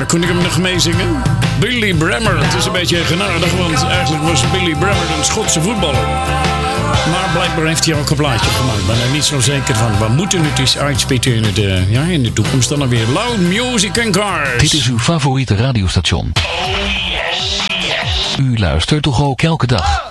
kon ik hem nog meezingen? Billy Bremner. Het is een beetje genadig, want eigenlijk was Billy Bremner een Schotse voetballer. Maar blijkbaar heeft hij ook een plaatje gemaakt. Ik ben er niet zo zeker van. We moeten het eens uitspitten in de toekomst dan weer. Loud Music and Cars. Dit is uw favoriete radiostation. Oh yes, yes. U luistert toch ook elke dag?